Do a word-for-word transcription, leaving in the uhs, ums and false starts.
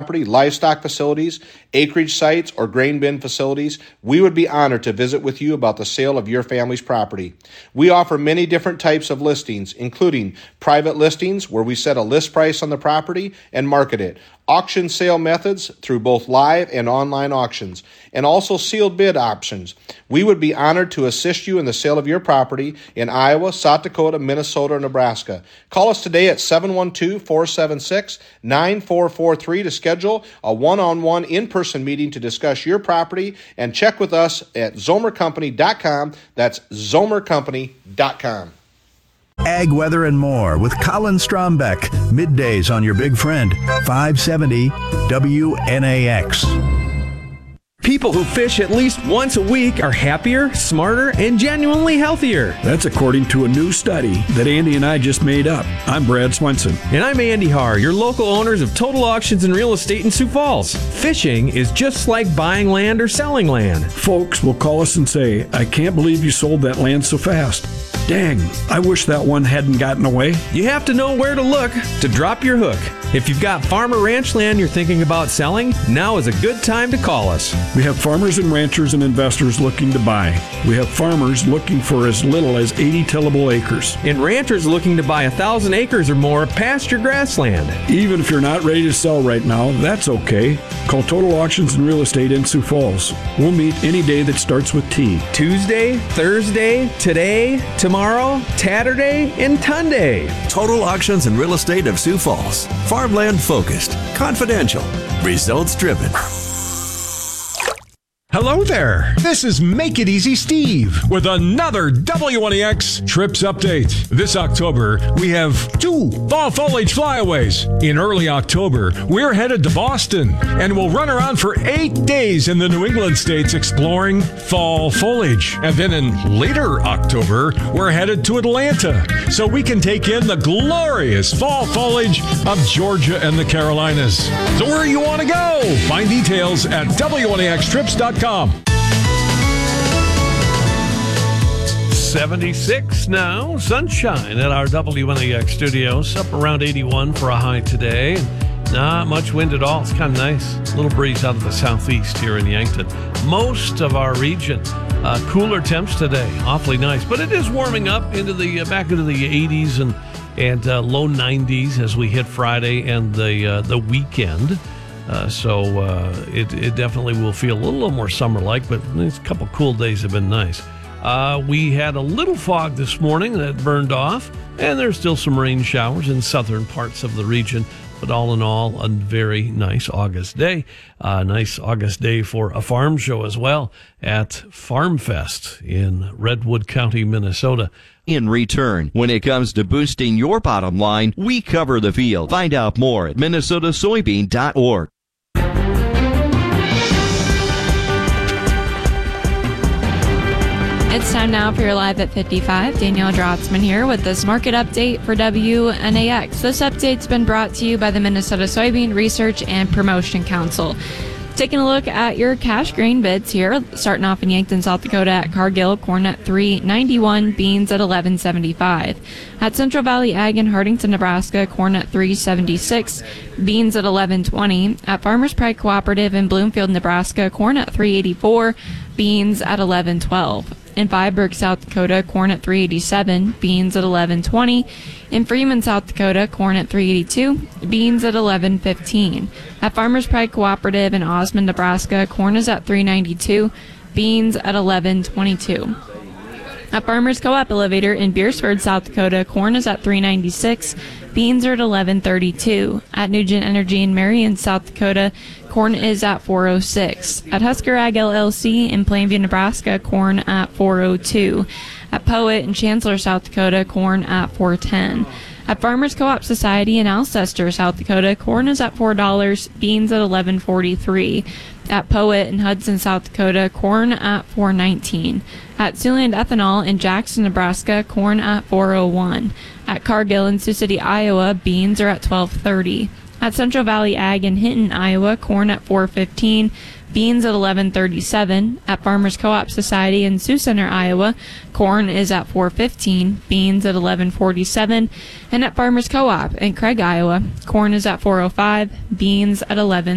property, livestock facilities, acreage sites, or grain bin facilities, we would be honored to visit with you about the sale of your family's property. We offer many different types of listings, including private listings where we set a list price on the property and market it, auction sale methods through both live and online auctions, and also sealed bid options. We would be honored to assist you in the sale of your property in Iowa, South Dakota, Minnesota, or Nebraska. Call us today at seven one two, four seven six, nine four four three to schedule a one-on-one in-person meeting to discuss your property, and check with us at zomer company dot com. That's zomer company dot com. Ag, weather, and more with Colin Strombeck. Middays on your big friend, five seventy W N A X. People who fish at least once a week are happier, smarter, and genuinely healthier. That's according to a new study that Andy and I just made up. I'm Brad Swenson. And I'm Andy Haar, your local owners of Total Auctions and Real Estate in Sioux Falls. Fishing is just like buying land or selling land. Folks will call us and say, I can't believe you sold that land so fast. Dang, I wish that one hadn't gotten away. You have to know where to look to drop your hook. If you've got farm or ranch land you're thinking about selling, now is a good time to call us. We have farmers and ranchers and investors looking to buy. We have farmers looking for as little as eighty tillable acres. And ranchers looking to buy one thousand acres or more of pasture grassland. Even if you're not ready to sell right now, that's okay. Call Total Auctions and Real Estate in Sioux Falls. We'll meet any day that starts with T. Tuesday, Thursday, today, tomorrow, Tatterday, and Tunday. Total Auctions and Real Estate of Sioux Falls. Farmland focused, confidential, results driven. Hello there. This is Make It Easy Steve with another W N E X Trips Update. This October, we have two fall foliage flyaways. In early October, we're headed to Boston and we'll run around for eight days in the New England states exploring fall foliage. And then in later October, we're headed to Atlanta so we can take in the glorious fall foliage of Georgia and the Carolinas. So where you want to go? Find details at W N E X trips dot com. seventy-six now, sunshine at our W N E X studios, up around eighty-one for a high today. Not much wind at all. It's kind of nice. A little breeze out of the southeast here in Yankton. Most of our region, uh, cooler temps today. Awfully nice, but it is warming up into the uh, back into the eighties and and uh, low nineties as we hit Friday and the uh, the weekend. Uh, so uh, it, it definitely will feel a little more summer-like, but these couple cool days have been nice. Uh, we had a little fog this morning that burned off, and there's still some rain showers in southern parts of the region. But all in all, a very nice August day. A uh, nice August day for a farm show as well at Farm Fest in Redwood County, Minnesota. In return, when it comes to boosting your bottom line, we cover the field. Find out more at minnesota soybean dot org. It's time now for your Live at fifty-five. Danielle Drotzman here with this market update for W N A X. This update's been brought to you by the Minnesota Soybean Research and Promotion Council. Taking a look at your cash grain bids here, starting off in Yankton, South Dakota at Cargill, corn at three ninety-one, beans at eleven seventy-five. At Central Valley Ag in Hardington, Nebraska, corn at three seventy-six, beans at eleven twenty. At Farmers Pride Cooperative in Bloomfield, Nebraska, corn at three eighty-four, beans at eleven twelve. In Viborg, South Dakota, corn at three eighty-seven, beans at eleven twenty. In Freeman, South Dakota, corn at three eighty-two, beans at eleven fifteen. At Farmers Pride Cooperative in Osmond, Nebraska, corn is at three ninety-two, beans at eleven twenty-two. At Farmers Co-op Elevator in Beersford, South Dakota, corn is at three ninety-six, beans are at eleven thirty-two. At Nugent Energy in Marion, South Dakota, corn is at four oh six. At Husker Ag L L C in Plainview, Nebraska, corn at four oh two. At Poet in Chancellor, South Dakota, corn at four ten. At Farmers Co-op Society in Alcester, South Dakota, corn is at four dollars, beans at eleven forty-three. At Poet in Hudson, South Dakota, corn at four nineteen. At Siouxland Ethanol in Jackson, Nebraska, corn at four oh one. At Cargill in Sioux City, Iowa, beans are at twelve thirty. At Central Valley Ag in Hinton, Iowa, corn at four fifteen, beans at eleven thirty-seven. At Farmers Co-op Society in Sioux Center, Iowa, corn is at four fifteen, beans at eleven forty-seven. And at Farmers Co-op in Craig, Iowa, corn is at four oh five, beans at eleven